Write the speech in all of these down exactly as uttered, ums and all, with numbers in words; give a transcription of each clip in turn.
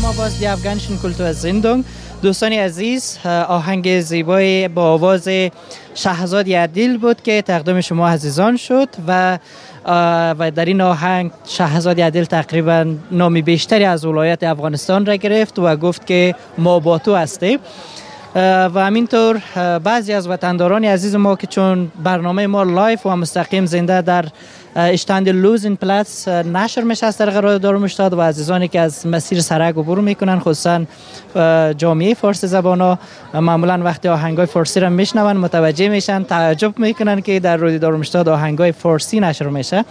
شما باز دی افغانشن کلتور زندون. دوستان عزیز، آهنگ زیبای با آواز شهزاد عدیل بود که تقدیم شما عزیزان شد و و در این آهنگ شهزاد عدیل تقریبا نام بیشتری از ولایت افغانستان را گرفت و گفت که ما با تو هستیم. و همینطور بعضی از وطنداران عزیز ما که چون برنامه ما لایف و مستقیم زنده در اشتاند لوزن پلاتس نشر میشه از طریق رادیو دارمشتاد و عزیزانی که از مسیر سرک عبور میکنن، خصوصا جامعه فارسی زبانا، معمولا وقتی آهنگای فارسی را میشنون متوجه میشن، تعجب میکنن که در رادیو دارمشتاد آهنگای فارسی نشر میشه.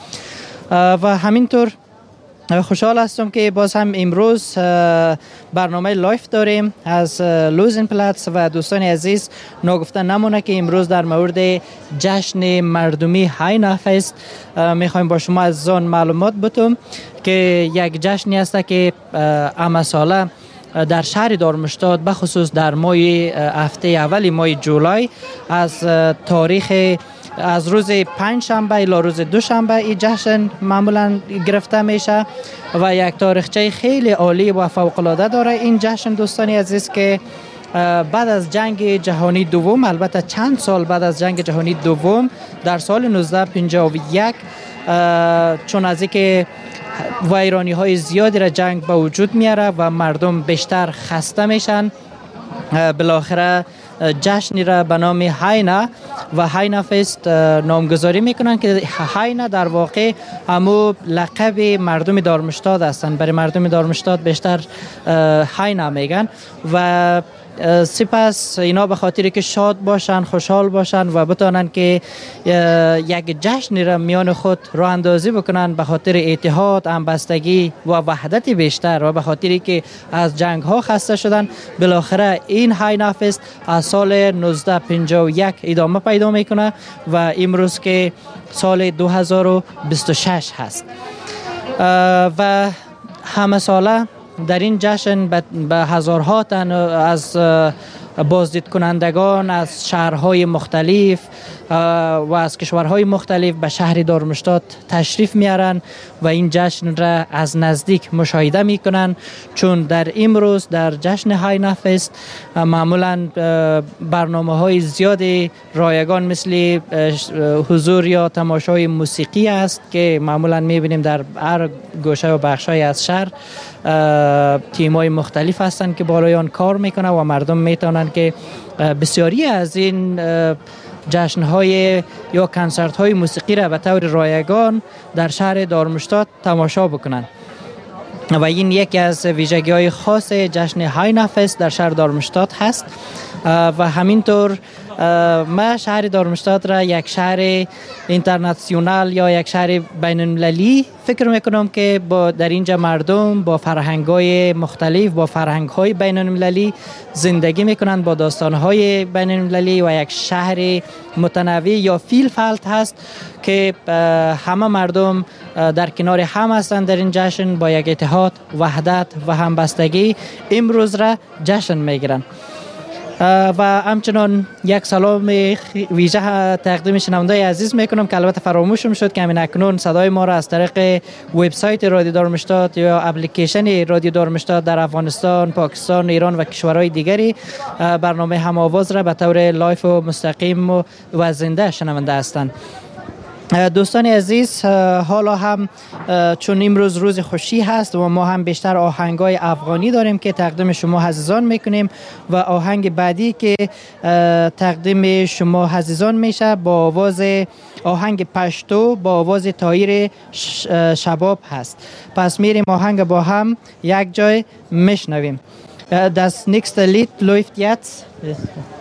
و همینطور خوشحال هستم که باز هم امروز برنامه لایف داریم از لوزن پلاتس و دوستان عزیز ناگفته نمونه که امروز در مورد جشن مردمی هاینا فست میخوایم با شما از آن معلومات بدم که یک جشنی است که اما ساله در شهر دارمشتاد بخصوص در ماه هفته اول ماه جولای از تاریخ از روز پنج شنبه الی روز دوشنبه این جشن معمولا گرفته میشه و یک تاریخچه خیلی عالی و فوق العاده داره این جشن دوستانی عزیز که بعد از جنگ جهانی دوم، البته چند سال بعد از جنگ جهانی دوم در سال نوزده پنجاه و یک، چون از اینکه ویرانی های زیادی را جنگ به وجود میاره و مردم بیشتر خسته میشن، بالاخره جشنی را به نام هاینا و هاینا فست نامگذاری میکنن که هاینا در واقع همو لقب مردم دارمشتاد هستند. برای مردم دارمشتاد بیشتر هاینا میگن و سپس اینا به خاطری که شاد باشن، خوشحال باشن و بتانن که یک جشنی را میان خود راه اندازی بکنن به خاطر اتحاد، همبستگی و وحدت بیشتر و به خاطری که از جنگ ها خسته شدن، بالاخره این هاینا فست از سال نوزده پنجاه و یک ادامه پیدا میکنه و امروز که سال دو هزار و بیست و شش هست و همه ساله در این جشن به هزارها تن از بازدید کنندگان از شهرهای مختلف و از کشورهای مختلف به شهر دارمشتاد تشریف میارن و این جشن را از نزدیک مشاهده میکنن، چون در امروز در جشن هاینا فست معمولا برنامه های زیادی رایگان مثل حضور یا تماشای موسیقی است که معمولا میبینیم در هر گوشه و بخشای از شهر تیم‌های مختلف هستند که بالای آن کار میکنه و مردم میتونن که بسیاری از این جشن‌های یا کنسرت‌های موسیقی را به طور رایگان در شهر دارمشتاد تماشا بکنن و این یکی از ویژگی‌های خاص جشن هاینا فست در شهر دارمشتاد هست. و همینطور ما شهر دارمشتاد را یک شهر اینترنشنال یا یک شهر بین المللی فکر میکنم که با در اینجا مردم با فرهنگ‌های مختلف، با فرهنگ‌های بین المللی زندگی میکنند، با داستان‌های بین المللی و یک شهر متنوع یا فیل فلت هست که همه مردم در کنار هم هستند در این جشن با یک اتحاد، وحدت و همبستگی امروز را جشن میگیرند. و همچنان یک سلام ویژه تقدیم شنوندای عزیز میکنم که البته فراموشم شد که همین اکنون صدای ما را از طریق وبسایت رادیو دارمشتاد یا اپلیکیشن رادیو دارمشتاد در افغانستان، پاکستان، ایران و کشورهای دیگری برنامه هم‌آواز را به طور لایف و مستقیم و زنده شنونده هستند. دوستان عزیز، حالا هم چون امروز روز خوشی هست و ما هم بیشتر آهنگای افغانی داریم که تقدیم شما عزیزان میکنیم و آهنگ بعدی که تقدیم شما عزیزان میشه با آواز آهنگ پشتو با آواز طاهر شباب هست. پس میریم آهنگ با هم یک جای میشنویم. Das nächste Lied läuft jetzt.